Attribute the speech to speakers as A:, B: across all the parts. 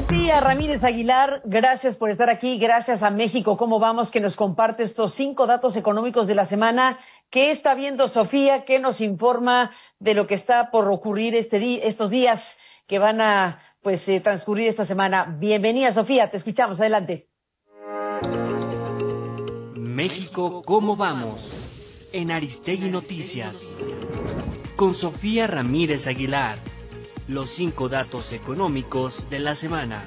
A: Sofía Ramírez Aguilar, gracias por estar aquí, gracias a México. ¿Cómo vamos? Que nos comparte estos 5 datos económicos de la semana. ¿Qué está viendo Sofía? ¿Qué nos informa de lo que está por ocurrir estos días que van a transcurrir esta semana? Bienvenida, Sofía, te escuchamos, adelante.
B: México, ¿cómo vamos? En Aristegui Noticias. Con Sofía Ramírez Aguilar. Los 5 datos económicos de la semana.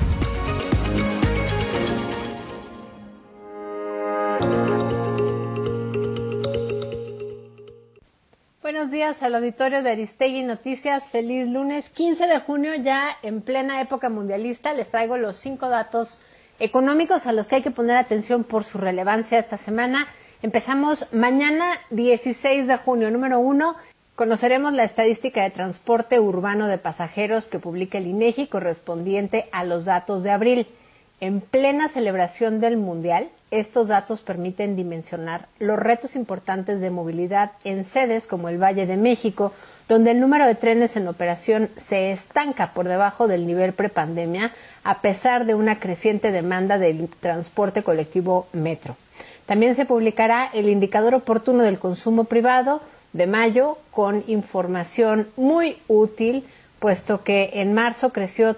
C: Buenos días al auditorio de Aristegui Noticias. Feliz lunes 15 de junio, ya en plena época mundialista. Les traigo los 5 datos económicos a los que hay que poner atención por su relevancia esta semana. Empezamos mañana 16 de junio. Número 1. Conoceremos la estadística de transporte urbano de pasajeros que publica el INEGI correspondiente a los datos de abril. En plena celebración del Mundial, estos datos permiten dimensionar los retos importantes de movilidad en sedes como el Valle de México, donde el número de trenes en operación se estanca por debajo del nivel prepandemia, a pesar de una creciente demanda del transporte colectivo metro. También se publicará el indicador oportuno del consumo privado de mayo, con información muy útil, puesto que en marzo creció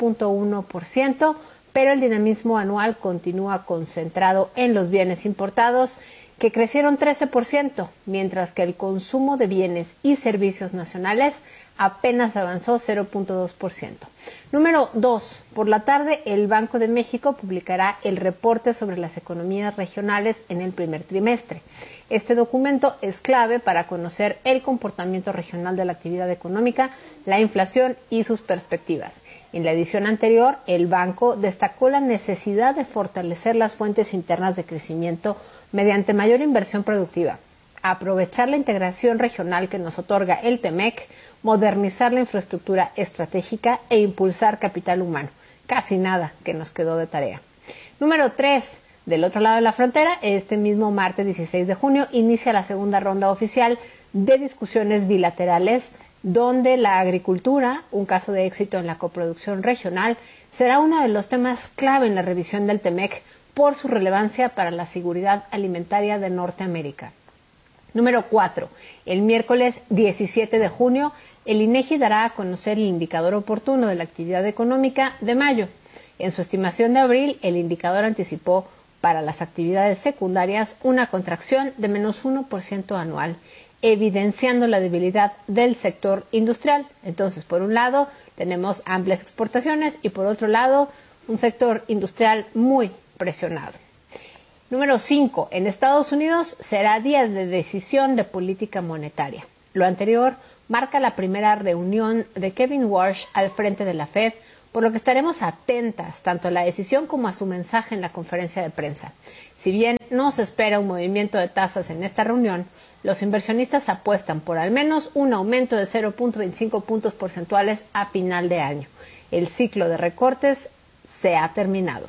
C: 3.1%, pero el dinamismo anual continúa concentrado en los bienes importados, que crecieron 13%, mientras que el consumo de bienes y servicios nacionales apenas avanzó 0.2%. Número 2. Por la tarde, el Banco de México publicará el reporte sobre las economías regionales en el primer trimestre. Este documento es clave para conocer el comportamiento regional de la actividad económica, la inflación y sus perspectivas. En la edición anterior, el banco destacó la necesidad de fortalecer las fuentes internas de crecimiento mediante mayor inversión productiva, aprovechar la integración regional que nos otorga el TEMEC, modernizar la infraestructura estratégica e impulsar capital humano. Casi nada que nos quedó de tarea. Número 3. Del otro lado de la frontera, este mismo martes 16 de junio, inicia la segunda ronda oficial de discusiones bilaterales, donde la agricultura, un caso de éxito en la coproducción regional, será uno de los temas clave en la revisión del TEMEC por su relevancia para la seguridad alimentaria de Norteamérica. Número 4. El miércoles 17 de junio, el INEGI dará a conocer el indicador oportuno de la actividad económica de mayo. En su estimación de abril, el indicador anticipó para las actividades secundarias una contracción de menos 1% anual, evidenciando la debilidad del sector industrial. Entonces, por un lado, tenemos amplias exportaciones y por otro lado, un sector industrial muy presionado. Número 5. En Estados Unidos será día de decisión de política monetaria. Lo anterior marca la primera reunión de Kevin Warsh al frente de la Fed, por lo que estaremos atentas tanto a la decisión como a su mensaje en la conferencia de prensa. Si bien no se espera un movimiento de tasas en esta reunión, los inversionistas apuestan por al menos un aumento de 0.25 puntos porcentuales a final de año. El ciclo de recortes se ha terminado.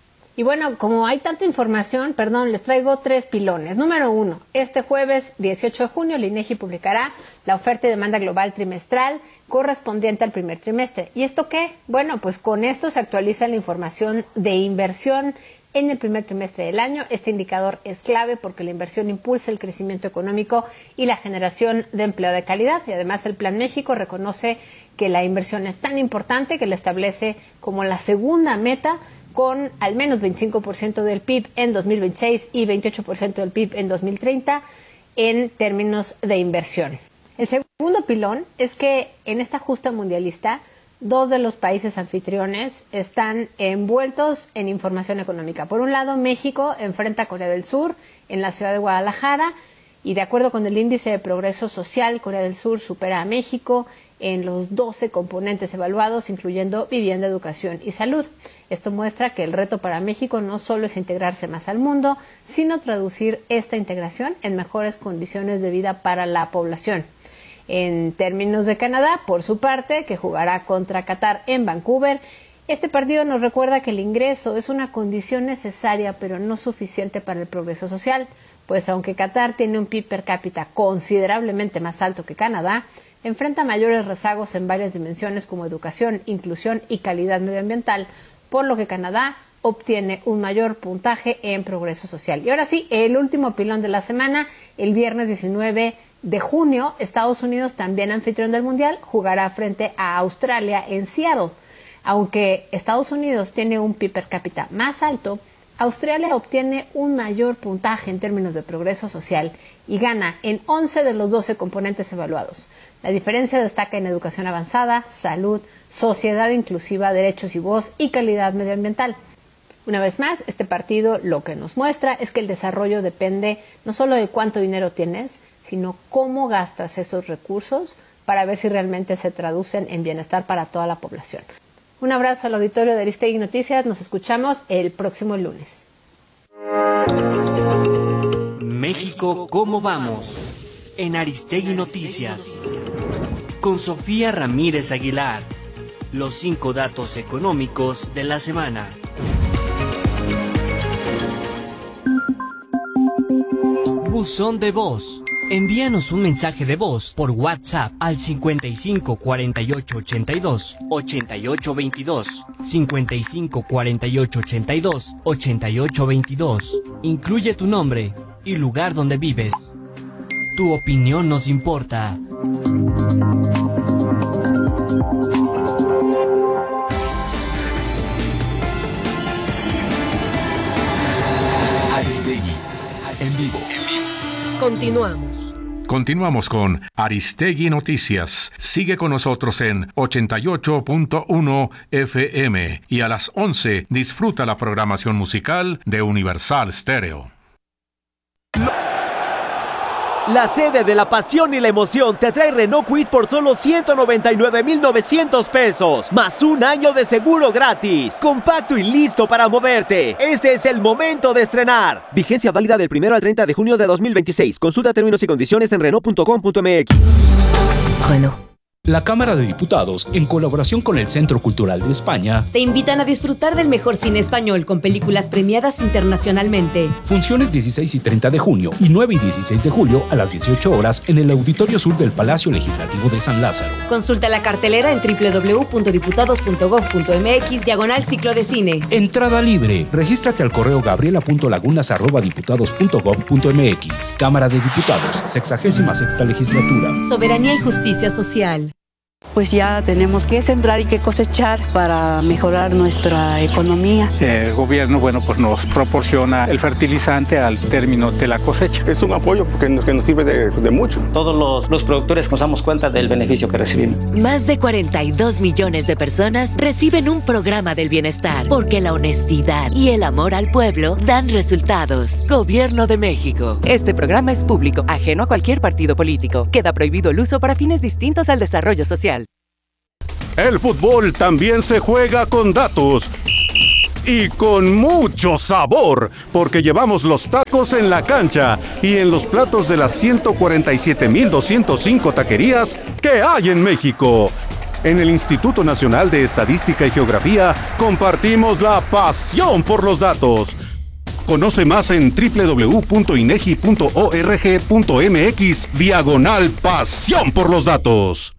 C: Y bueno, como hay tanta información, les traigo 3 pilones. Número 1, este jueves 18 de junio, el INEGI publicará la oferta y demanda global trimestral correspondiente al primer trimestre. ¿Y esto qué? Bueno, pues con esto se actualiza la información de inversión en el primer trimestre del año. Este indicador es clave porque la inversión impulsa el crecimiento económico y la generación de empleo de calidad. Y además el Plan México reconoce que la inversión es tan importante que la establece como la segunda meta, con al menos 25% del PIB en 2026 y 28% del PIB en 2030 en términos de inversión. El segundo pilón es que en esta justa mundialista, 2 de los países anfitriones están envueltos en información económica. Por un lado, México enfrenta a Corea del Sur en la ciudad de Guadalajara y de acuerdo con el índice de progreso social, Corea del Sur supera a México en los 12 componentes evaluados, incluyendo vivienda, educación y salud. Esto muestra que el reto para México no solo es integrarse más al mundo, sino traducir esta integración en mejores condiciones de vida para la población. En términos de Canadá, por su parte, que jugará contra Qatar en Vancouver, este partido nos recuerda que el ingreso es una condición necesaria, pero no suficiente para el progreso social, pues aunque Qatar tiene un PIB per cápita considerablemente más alto que Canadá, enfrenta mayores rezagos en varias dimensiones como educación, inclusión y calidad medioambiental, por lo que Canadá obtiene un mayor puntaje en progreso social. Y ahora sí, el último pilón de la semana, el viernes 19 de junio, Estados Unidos, también anfitrión del Mundial, jugará frente a Australia en Seattle. Aunque Estados Unidos tiene un PIB per cápita más alto, Australia obtiene un mayor puntaje en términos de progreso social y gana en 11 de los 12 componentes evaluados. La diferencia destaca en educación avanzada, salud, sociedad inclusiva, derechos y voz y calidad medioambiental. Una vez más, este partido lo que nos muestra es que el desarrollo depende no solo de cuánto dinero tienes, sino cómo gastas esos recursos para ver si realmente se traducen en bienestar para toda la población. Un abrazo al auditorio de Aristegui Noticias. Nos escuchamos el próximo lunes.
B: México, ¿cómo vamos? En Aristegui Noticias. Con Sofía Ramírez Aguilar. Los 5 datos económicos de la semana. Buzón de voz. Envíanos un mensaje de voz por WhatsApp al 55 48 82 88 22, 55 48 82 88 22. Incluye tu nombre y lugar donde vives. Tu opinión nos importa.
D: Aristegui, en vivo.
E: Continuamos con Aristegui Noticias. Sigue con nosotros en 88.1 FM y a las 11 disfruta la programación musical de Universal Stereo.
F: La sede de la pasión y la emoción te trae Renault Kwid por solo 199,900 pesos, más un año de seguro gratis. Compacto y listo para moverte. Este es el momento de estrenar. Vigencia válida del 1 al 30 de junio de 2026. Consulta términos y condiciones en Renault.com.mx.
G: Renault.
H: La Cámara de Diputados, en colaboración con el Centro Cultural de España,
G: te invitan a disfrutar del mejor cine español con películas premiadas internacionalmente.
H: Funciones 16 y 30 de junio y 9 y 16 de julio a las 18 horas en el Auditorio Sur del Palacio Legislativo de San Lázaro.
G: Consulta la cartelera en www.diputados.gov.mx/ciclo de cine.
H: Entrada libre. Regístrate al correo gabriela.lagunas@diputados.gov.mx. Cámara de Diputados, 66ª Legislatura.
G: Soberanía y justicia social.
I: Pues ya tenemos que sembrar y que cosechar para mejorar nuestra economía.
J: El gobierno, pues nos proporciona el fertilizante al término de la cosecha.
K: Es un apoyo que nos sirve de mucho.
L: Todos los productores nos damos cuenta del beneficio que recibimos.
M: Más de 42 millones de personas reciben un programa del bienestar, porque la honestidad y el amor al pueblo dan resultados. Gobierno de México.
N: Este programa es público, ajeno a cualquier partido político. Queda prohibido el uso para fines distintos al desarrollo social.
O: El fútbol también se juega con datos y con mucho sabor, porque llevamos los tacos en la cancha y en los platos de las 147,205 taquerías que hay en México. En el Instituto Nacional de Estadística y Geografía compartimos la pasión por los datos. Conoce más en www.inegi.org.mx/pasión por los datos.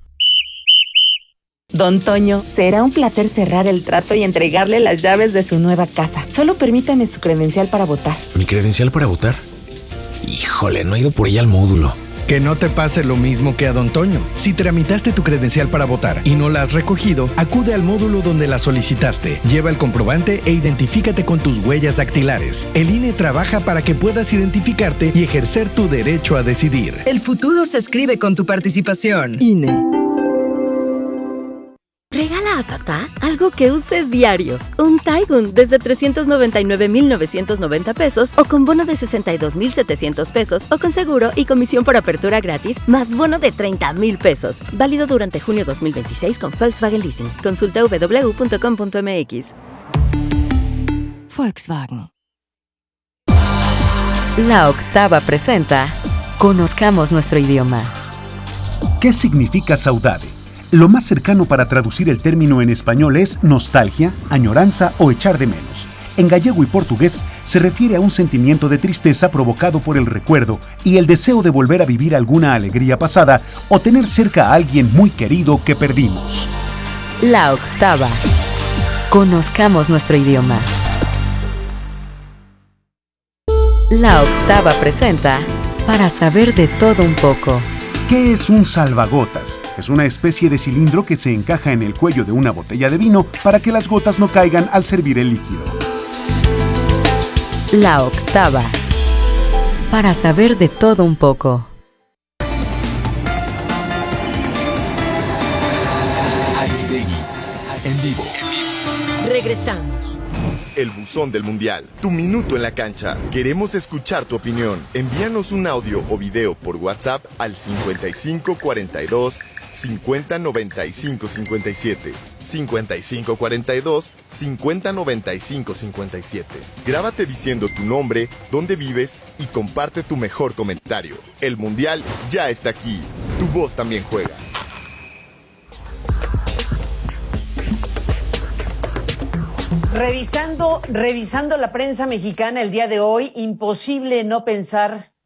P: Don Toño, será un placer cerrar el trato y entregarle las llaves de su nueva casa. Solo permítame su credencial para votar.
Q: ¿Mi credencial para votar? Híjole, no he ido por ella al módulo.
R: Que no te pase lo mismo que a Don Toño. Si tramitaste tu credencial para votar y no la has recogido, acude al módulo donde la solicitaste. Lleva el comprobante e identifícate con tus huellas dactilares. El INE trabaja para que puedas identificarte y ejercer tu derecho a decidir.
S: El futuro se escribe con tu participación.
T: INE. Regala a papá algo que use diario. Un Taigun desde 399,990 pesos o con bono de 62,700 pesos o con seguro y comisión por apertura gratis más bono de 30,000 pesos. Válido durante junio 2026 con Volkswagen Leasing. Consulta www.com.mx.
U: Volkswagen. La Octava presenta Conozcamos nuestro idioma.
V: ¿Qué significa saudade? Lo más cercano para traducir el término en español es nostalgia, añoranza o echar de menos. En gallego y portugués se refiere a un sentimiento de tristeza provocado por el recuerdo y el deseo de volver a vivir alguna alegría pasada o tener cerca a alguien muy querido que perdimos.
U: La octava. Conozcamos nuestro idioma. La octava presenta Para saber de todo un poco.
V: ¿Qué es un salvagotas? Es una especie de cilindro que se encaja en el cuello de una botella de vino para que las gotas no caigan al servir el líquido.
U: La octava. Para saber de todo un poco.
A: Aristegui, en vivo.
C: Regresamos.
D: El buzón del mundial, tu minuto en la cancha. Queremos escuchar tu opinión. Envíanos un audio o video por WhatsApp al 5542 5095 57. 5542 5095 57. Grábate diciendo tu nombre, dónde vives y comparte tu mejor comentario. El mundial ya está aquí. Tu voz también juega.
W: Revisando la prensa mexicana el día de hoy, imposible no pensar